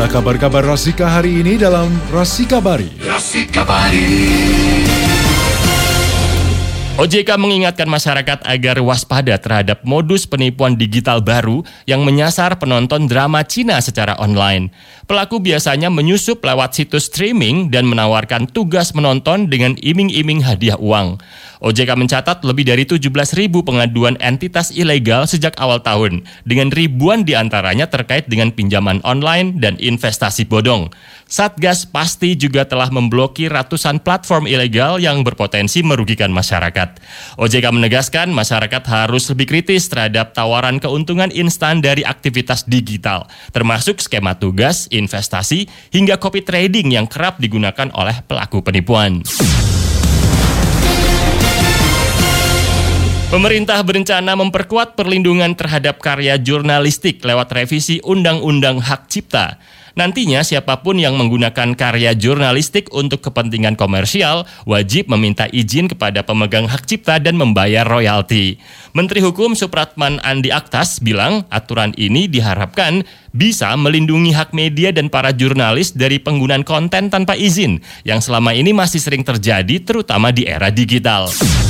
Inilah kabar-kabar Rasika hari ini dalam Rasikabari. OJK mengingatkan masyarakat agar waspada terhadap modus penipuan digital baru yang menyasar penonton drama Cina secara online. Pelaku biasanya menyusup lewat situs streaming dan menawarkan tugas menonton dengan iming-iming hadiah uang. OJK mencatat lebih dari 17.000 pengaduan entitas ilegal sejak awal tahun, dengan ribuan diantaranya terkait dengan pinjaman online dan investasi bodong. Satgas pasti juga telah memblokir ratusan platform ilegal yang berpotensi merugikan masyarakat. OJK menegaskan masyarakat harus lebih kritis terhadap tawaran keuntungan instan dari aktivitas digital, termasuk skema tugas, investasi, hingga copy trading yang kerap digunakan oleh pelaku penipuan. Pemerintah berencana memperkuat perlindungan terhadap karya jurnalistik lewat revisi Undang-Undang Hak Cipta. Nantinya siapapun yang menggunakan karya jurnalistik untuk kepentingan komersial wajib meminta izin kepada pemegang hak cipta dan membayar royalti. Menteri Hukum Supratman Andi Aktas bilang aturan ini diharapkan bisa melindungi hak media dan para jurnalis dari penggunaan konten tanpa izin yang selama ini masih sering terjadi terutama di era digital.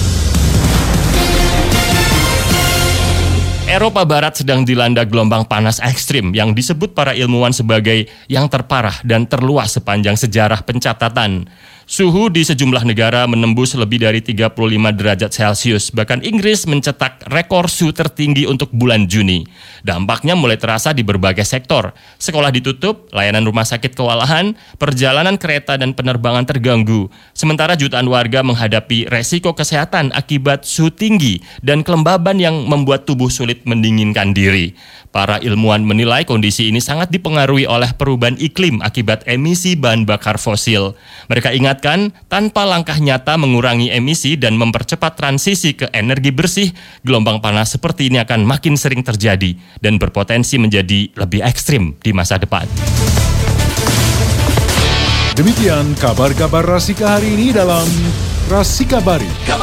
Eropa Barat sedang dilanda gelombang panas ekstrim yang disebut para ilmuwan sebagai yang terparah dan terluas sepanjang sejarah pencatatan. Suhu di sejumlah negara menembus lebih dari 35 derajat Celcius. Bahkan Inggris mencetak rekor suhu tertinggi untuk bulan Juni. Dampaknya mulai terasa di berbagai sektor. Sekolah ditutup, layanan rumah sakit kewalahan, perjalanan kereta dan penerbangan terganggu. Sementara jutaan warga menghadapi resiko kesehatan akibat suhu tinggi dan kelembaban yang membuat tubuh sulit mendinginkan diri. Para ilmuwan menilai kondisi ini sangat dipengaruhi oleh perubahan iklim akibat emisi bahan bakar fosil. Mereka ingatkan, tanpa langkah nyata mengurangi emisi dan mempercepat transisi ke energi bersih, gelombang panas seperti ini akan makin sering terjadi dan berpotensi menjadi lebih ekstrim di masa depan. Demikian kabar-kabar Rasika hari ini dalam Rasikabari.